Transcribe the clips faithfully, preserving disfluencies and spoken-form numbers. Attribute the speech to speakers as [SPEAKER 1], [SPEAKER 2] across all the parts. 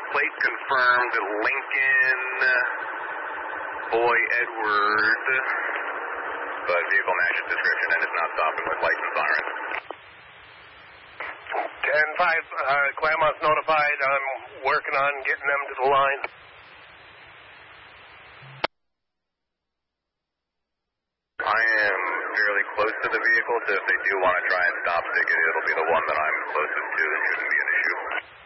[SPEAKER 1] plate confirmed, Lincoln, Boy Edward, but vehicle matches description and is not stopping with license on it.
[SPEAKER 2] ten five, uh, Claremont's notified. I'm working on getting them to the line.
[SPEAKER 1] I am fairly close to the vehicle, so if they do want to try and stop stick it, it'll be the one that I'm closest to. It shouldn't be an issue.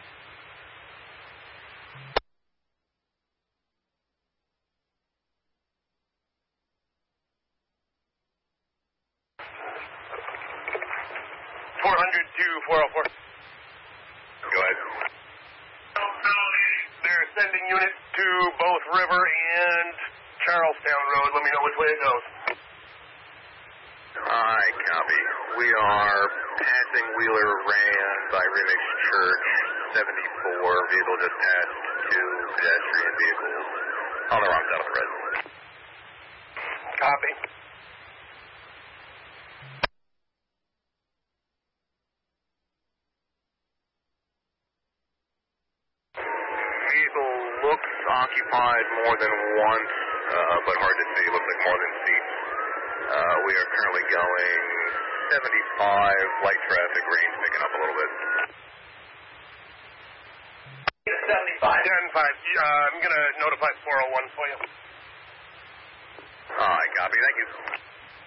[SPEAKER 2] four hundred to four oh four.
[SPEAKER 1] Go ahead.
[SPEAKER 2] They're sending units to both River and Charlestown Road. Let me know which way it goes.
[SPEAKER 1] I copy. We are passing Wheeler Rand by Remix Church, seventy-four. Vehicle just passed two pedestrian vehicles on the wrong side of the road.
[SPEAKER 2] Copy.
[SPEAKER 1] Vehicle looks occupied more than once, uh, but hard to see. Looks like more than seats. Uh, we are currently going seventy-five, light traffic, range picking up a little bit.
[SPEAKER 2] seventy-five. ten five. Uh, I'm going to notify four oh one for you.
[SPEAKER 1] All right, copy. Thank you.